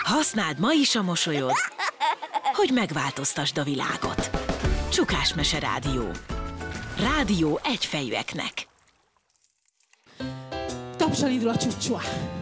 Használd ma is a mosolyod, hogy megváltoztasd a világot. Csukás Mese Rádió. Rádió egyfejűeknek. Tapsal indul a csúcsua.